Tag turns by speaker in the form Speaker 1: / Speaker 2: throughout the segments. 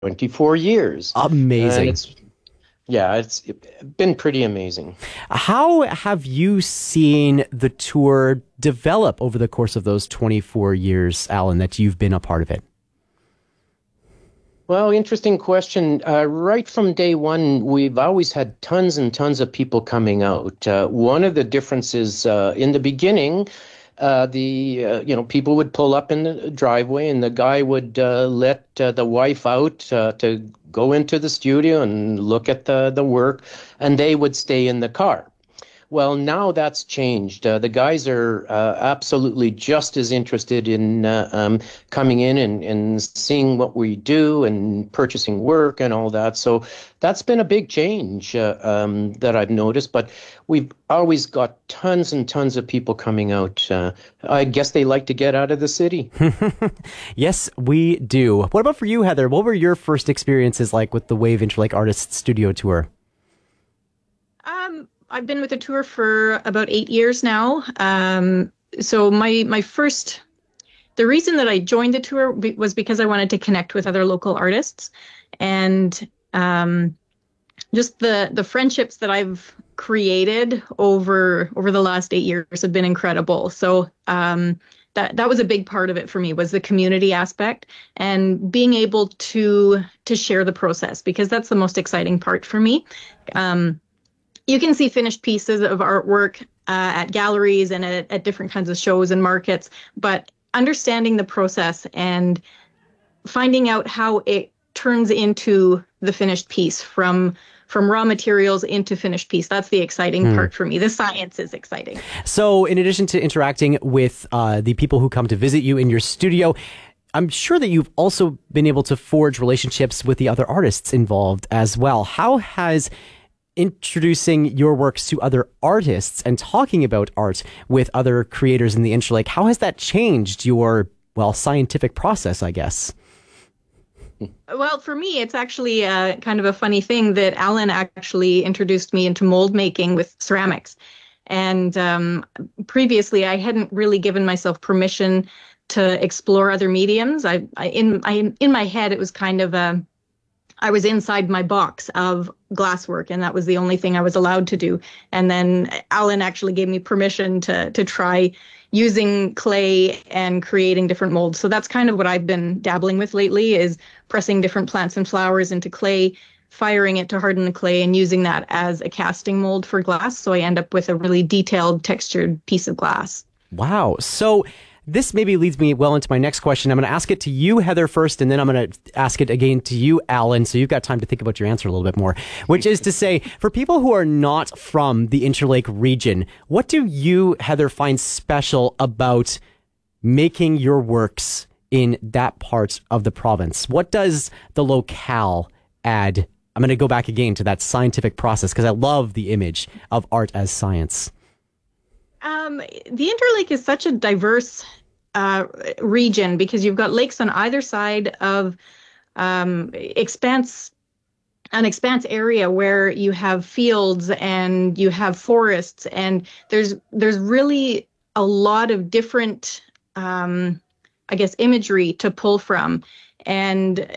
Speaker 1: 24 years. And
Speaker 2: Amazing.
Speaker 1: it's been pretty amazing.
Speaker 2: How have you seen the tour develop over the course of those 24 years, Alan, that you've been a part of it?
Speaker 1: Well, interesting question. Right from day one, we've always had tons and tons of people coming out. One of the differences in the beginning, people would pull up in the driveway, and the guy would let the wife out to go into the studio and look at the work, and they would stay in the car. Well, now that's changed. The guys are absolutely just as interested in coming in and seeing what we do and purchasing work and all that. So that's been a big change that I've noticed. But we've always got tons and tons of people coming out. I guess they like to get out of the city.
Speaker 2: Yes, we do. What about for you, Heather? What were your first experiences like with the Wave Interlake Artists Studio Tour?
Speaker 3: I've been with the tour for about 8 years now. So the reason that I joined the tour was because I wanted to connect with other local artists, and just the friendships that I've created over the last 8 years have been incredible. So that was a big part of it for me, was the community aspect and being able to share the process, because that's the most exciting part for me. You can see finished pieces of artwork at galleries and at different kinds of shows and markets, but understanding the process and finding out how it turns into the finished piece from raw materials into finished piece. That's the exciting part for me. The science is exciting.
Speaker 2: So in addition to interacting with the people who come to visit you in your studio, I'm sure that you've also been able to forge relationships with the other artists involved as well. How has introducing your works to other artists and talking about art with other creators in the Interlake, how has that changed your, scientific process, I guess?
Speaker 3: Well, for me, it's actually kind of a funny thing that Alan actually introduced me into mold making with ceramics. And previously, I hadn't really given myself permission to explore other mediums. In my head, it was kind of I was inside my box of glasswork, and that was the only thing I was allowed to do. And then Alan actually gave me permission to try using clay and creating different molds. So that's kind of what I've been dabbling with lately, is pressing different plants and flowers into clay, firing it to harden the clay, and using that as a casting mold for glass. So I end up with a really detailed, textured piece of glass.
Speaker 2: Wow. So this maybe leads me well into my next question. I'm going to ask it to you, Heather, first, and then I'm going to ask it again to you, Alan, so you've got time to think about your answer a little bit more, which is to say, for people who are not from the Interlake region, what do you, Heather, find special about making your works in that part of the province? What does the locale add? I'm going to go back again to that scientific process, because I love the image of art as science.
Speaker 3: The Interlake is such a diverse region, because you've got lakes on either side of an expanse area where you have fields and you have forests, and there's really a lot of different, imagery to pull from. And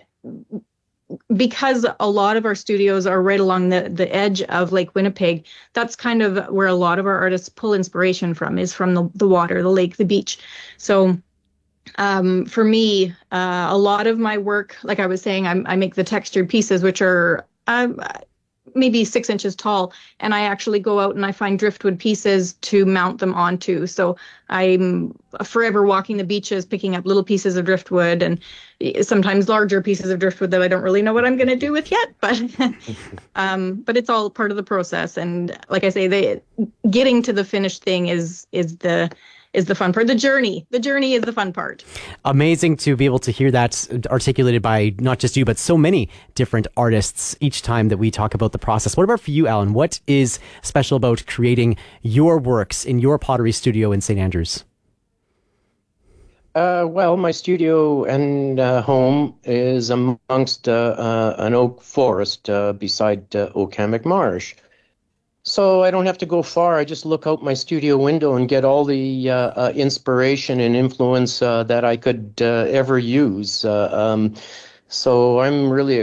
Speaker 3: because a lot of our studios are right along the edge of Lake Winnipeg, that's kind of where a lot of our artists pull inspiration from, is from the water, the lake, the beach. So for me, a lot of my work, like I was saying, I make the textured pieces, which are maybe 6 inches tall, and I actually go out and I find driftwood pieces to mount them onto. So I'm forever walking the beaches, picking up little pieces of driftwood, and sometimes larger pieces of driftwood that I don't really know what I'm going to do with yet, but it's all part of the process. And like I say, getting to the finished thing is the fun part. The journey is the fun part.
Speaker 2: Amazing to be able to hear that articulated by not just you, but so many different artists each time that we talk about the process. What about for you, Alan? What is special about creating your works in your pottery studio in St. Andrews?
Speaker 1: My studio and home is amongst an oak forest beside Oakhammock Marsh. So I don't have to go far. I just look out my studio window and get all the inspiration and influence that I could ever use. So I'm really